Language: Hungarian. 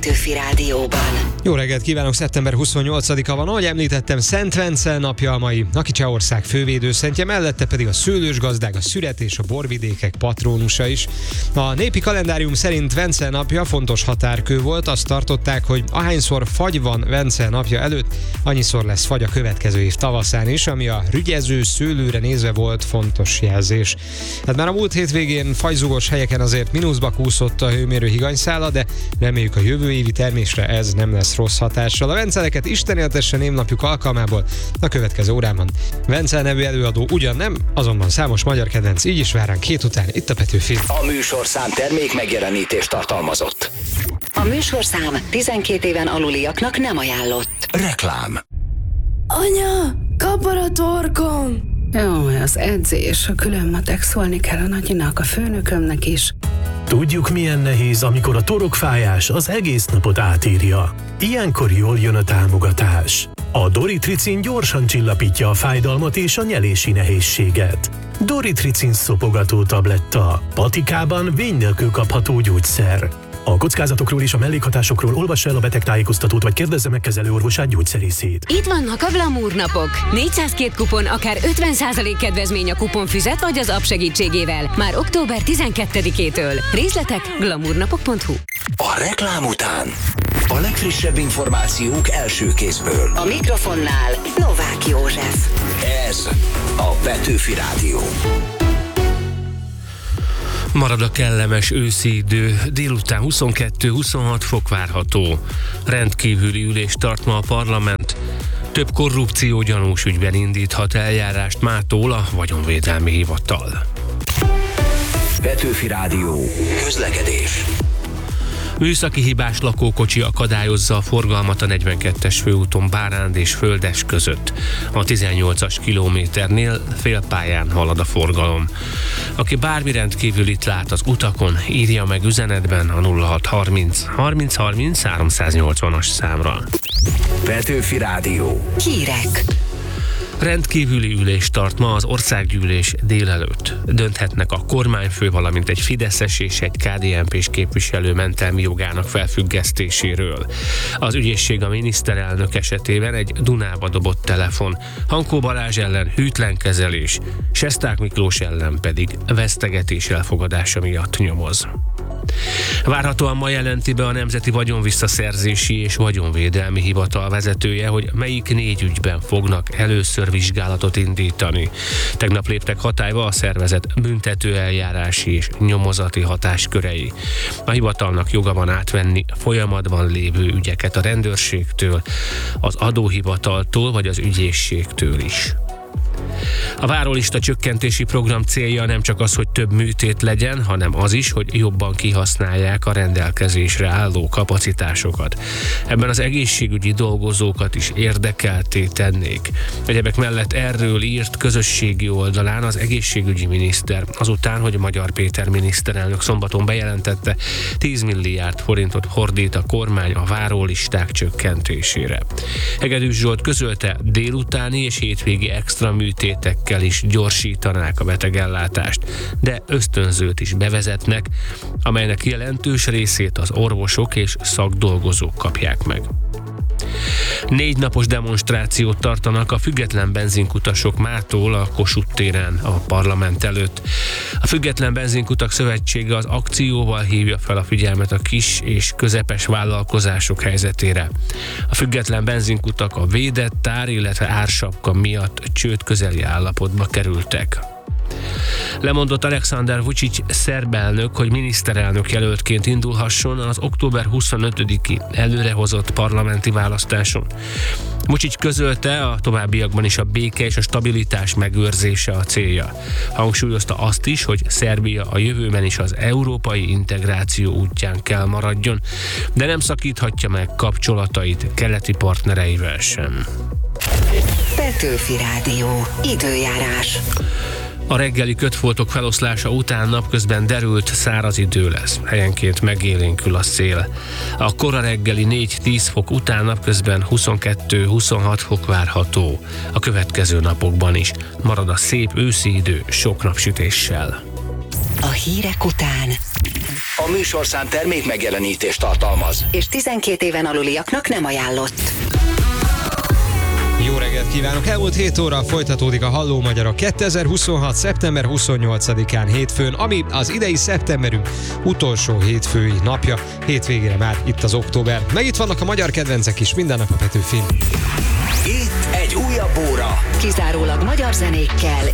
Petőfi Rádióban. Jó reggelt kívánok, szeptember 28-a van, ahogy említettem, Szent Vence napja a mai, aki Csehország fővédőszentje, mellette pedig a szőlősgazdák, a szüret és a borvidékek patrónusa is. A népi kalendárium szerint Vence napja fontos határkő volt, azt tartották, hogy ahányszor fagy van Vence napja előtt, annyiszor lesz fagy a következő év tavaszán is, ami a rügyező szőlőre nézve volt fontos jelzés. Hát már a múlt hétvégén fagyzugos helyeken azért mínuszba kúszott a hőmérő higanyszála, de reméljük a jövő évi termésre ez nem lesz rossz hatással. A venceleket istenéltessen névnapjuk alkalmából a következő órában Vence nevű előadó ugyan nem, azonban számos magyar kedvenc így is vár ránk 2 után itt a Petőfi. A műsorszám termék megjelenítést tartalmazott. A műsorszám 12 éven aluliaknak nem ajánlott. Reklám. Anya, kapar a torkom! Jó, az edzés, a külön matek, szólni kell a nagyinak, a főnökömnek is. Tudjuk, milyen nehéz, amikor a torokfájás az egész napot átírja. Ilyenkor jól jön a támogatás. A Doritricin gyorsan csillapítja a fájdalmat és a nyelési nehézséget. Doritricin szopogató tabletta. Patikában vény nélkül kapható gyógyszer. A kockázatokról és a mellékhatásokról olvassa el a betegtájékoztatót, vagy kérdezze meg kezelőorvosát, gyógyszerészét. Itt vannak a Glamour napok. 402 kupon, akár 50% kedvezmény a kuponfüzet vagy az app segítségével. Már október 12-től. Részletek glamournapok.hu. A reklám után a legfrissebb információk első kézből. A mikrofonnál Novák József. Ez a Petőfi Rádió. Marad a kellemes őszi idő, délután 22-26 fok várható. Rendkívüli ülést tart ma a parlament. Több korrupciógyanús ügyben indíthat eljárást mától a Vagyonvédelmi Hivatal. Petőfi Rádió. Közlekedés. Műszaki hibás lakókocsi akadályozza a forgalmat a 42-es főúton Báránd és Földes között. A 18-as kilométernél félpályán halad a forgalom. Aki bármi rendkívülit lát az utakon, írja meg üzenetben a 0630 30 30 380-as számra. Petőfi Rádió. Hírek. Rendkívüli ülést tart ma az országgyűlés délelőtt. Dönthetnek a kormányfő, valamint egy fideszes és egy KDNP-s képviselő mentelmi jogának felfüggesztéséről. Az ügyészség a miniszterelnök esetében egy Dunába dobott telefon, Hankó Balázs ellen hűtlen kezelés, Sesták Miklós ellen pedig vesztegetés elfogadása miatt nyomoz. Várhatóan ma jelenti be a Nemzeti Vagyonvisszaszerzési és Vagyonvédelmi Hivatal vezetője, hogy melyik 4 ügyben fognak először vizsgálatot indítani. Tegnap léptek hatályba a szervezet büntetőeljárási és nyomozati hatáskörei. A hivatalnak joga van átvenni folyamatban lévő ügyeket a rendőrségtől, az adóhivataltól vagy az ügyészségtől is. A várólista csökkentési program célja nem csak az, hogy több műtét legyen, hanem az is, hogy jobban kihasználják a rendelkezésre álló kapacitásokat. Ebben az egészségügyi dolgozókat is érdekeltté tennék. Egyebek mellett erről írt közösségi oldalán az egészségügyi miniszter, azután, hogy Magyar Péter miniszterelnök szombaton bejelentette, 10 milliárd forintot fordít a kormány a várólisták csökkentésére. Hegedűs Zsolt közölte, délutáni és hétvégi extra műtétekkel is gyorsítanák a betegellátást, de ösztönzőt is bevezetnek, amelynek jelentős részét az orvosok és szakdolgozók kapják meg. 4 napos demonstrációt tartanak a független benzinkutasok mától a Kossuth téren a parlament előtt. A Független Benzinkutak Szövetsége az akcióval hívja fel a figyelmet a kis és közepes vállalkozások helyzetére. A független benzinkutak a védett tár, illetve ársapka miatt csőd közeli állapotba kerültek. Lemondott Alexander Vučić szerb elnök, hogy miniszterelnök jelöltként indulhasson az október 25-i előrehozott parlamenti választáson. Vučić közölte, a továbbiakban is a béke és a stabilitás megőrzése a célja. Hangsúlyozta azt is, hogy Szerbia a jövőben is az európai integráció útján kell maradjon, de nem szakíthatja meg kapcsolatait keleti partnereivel sem. Petőfi Rádió. Időjárás. A reggeli kötfoltok feloszlása után napközben derült, száraz idő lesz. Helyenként megélénkül a szél. A kora reggeli 4-10 fok után napközben 22-26 fok várható. A következő napokban is marad a szép őszi idő sok napsütéssel. A hírek után. A műsorszám termék megjelenítést tartalmaz. És 12 éven aluliaknak nem ajánlott. Jó reggelt kívánok! Elmúlt 7 óra folytatódik a Halló Magyarok 2026. szeptember 28-án hétfőn, ami az idei szeptemberünk utolsó hétfői napja. Hétvégére már itt az október. Meg itt vannak a magyar kedvencek is, minden nap a Petőfin. Itt egy újabb óra. Kizárólag magyar zenékkel